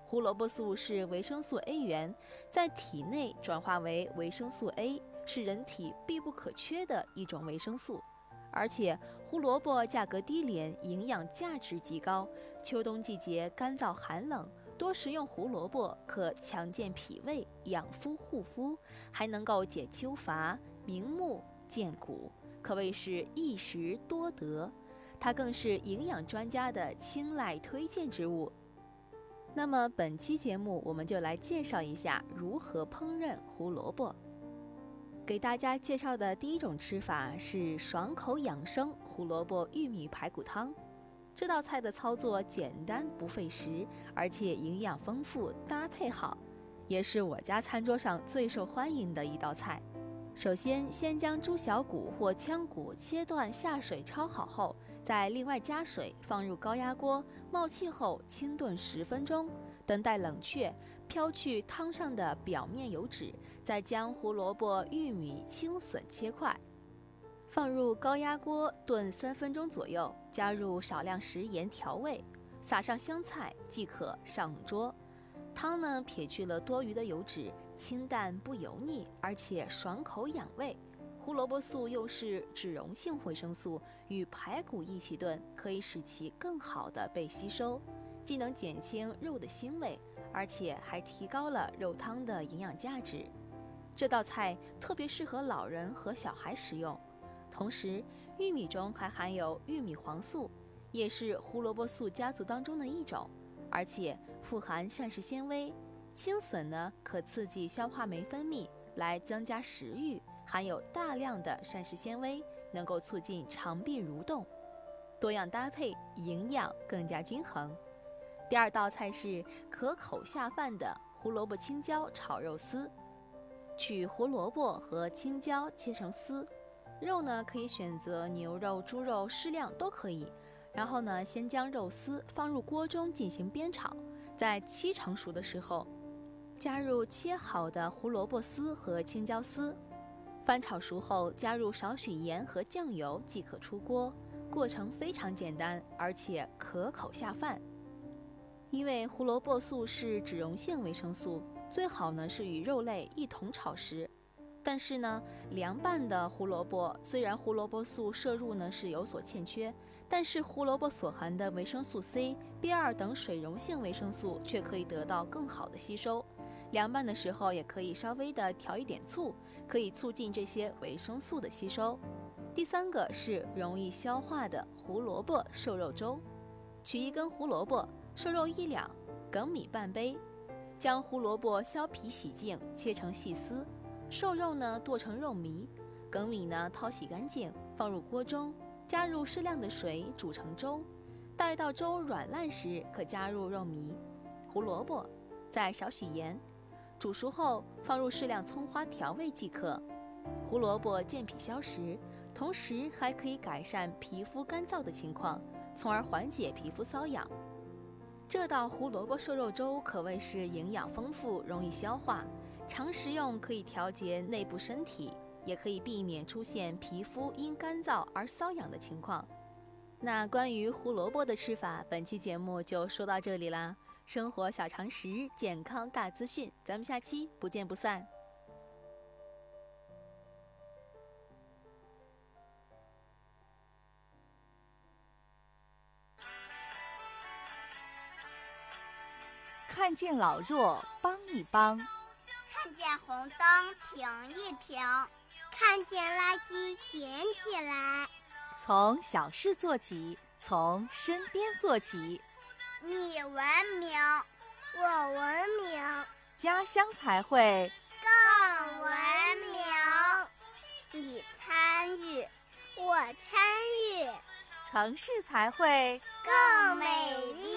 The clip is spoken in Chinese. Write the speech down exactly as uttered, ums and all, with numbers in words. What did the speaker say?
胡萝卜素是维生素 A 源，在体内转化为维生素 A， 是人体必不可缺的一种维生素。而且胡萝卜价格低廉，营养价值极高。秋冬季节干燥寒冷，多食用胡萝卜可强健脾胃、养肤护肤，还能够解秋乏、明目、健骨，可谓是一食多得。它更是营养专家的青睐推荐之物。那么本期节目我们就来介绍一下如何烹饪胡萝卜。给大家介绍的第一种吃法是爽口养生胡萝卜玉米排骨汤。这道菜的操作简单不费时，而且营养丰富，搭配好，也是我家餐桌上最受欢迎的一道菜。首先，先将猪小骨或腔骨切断下水焯好后，再另外加水放入高压锅，冒气后清炖十分钟，等待冷却，飘去汤上的表面油脂，再将胡萝卜、玉米、青笋切块，放入高压锅炖三分钟左右，加入少量食盐调味，撒上香菜即可上桌。汤呢，撇去了多余的油脂，清淡不油腻，而且爽口养胃。胡萝卜素又是脂溶性维生素，与排骨一起炖，可以使其更好的被吸收，既能减轻肉的腥味，而且还提高了肉汤的营养价值。这道菜特别适合老人和小孩食用。同时，玉米中还含有玉米黄素，也是胡萝卜素家族当中的一种，而且富含膳食纤维。青笋呢，可刺激消化酶分泌，来增加食欲，含有大量的膳食纤维，能够促进肠壁蠕动。多样搭配，营养更加均衡。第二道菜是可口下饭的胡萝卜青椒炒肉丝。取胡萝卜和青椒切成丝，肉呢可以选择牛肉、猪肉，适量都可以。然后呢，先将肉丝放入锅中进行煸炒，在七成熟的时候，加入切好的胡萝卜丝和青椒丝，翻炒熟后加入少许盐和酱油即可出锅。过程非常简单，而且可口下饭。因为胡萝卜素是脂溶性维生素，最好呢是与肉类一同炒食。但是呢，凉拌的胡萝卜虽然胡萝卜素摄入呢是有所欠缺，但是胡萝卜所含的维生素 C、B 二 等水溶性维生素却可以得到更好的吸收。凉拌的时候也可以稍微的调一点醋，可以促进这些维生素的吸收。第三个是容易消化的胡萝卜瘦肉粥。取一根胡萝卜，瘦肉一两，粳米半杯，将胡萝卜削皮洗净，切成细丝。瘦肉呢剁成肉糜，粳米呢淘洗干净，放入锅中，加入适量的水煮成粥。待到粥软烂时，可加入肉糜、胡萝卜，再少许盐。煮熟后放入适量葱花调味即可。胡萝卜健脾消食，同时还可以改善皮肤干燥的情况，从而缓解皮肤瘙痒。这道胡萝卜瘦肉粥可谓是营养丰富，容易消化，常食用可以调节内部身体，也可以避免出现皮肤因干燥而瘙痒的情况。那关于胡萝卜的吃法，本期节目就说到这里啦。生活小常识，健康大资讯，咱们下期不见不散。 看见老弱帮一帮， 看见红灯停一停，看见垃圾捡起来。 从小事做起，从身边做起。 你文明，我文明， 家乡才会更文明。你参与，我参与， 城市才会更美丽。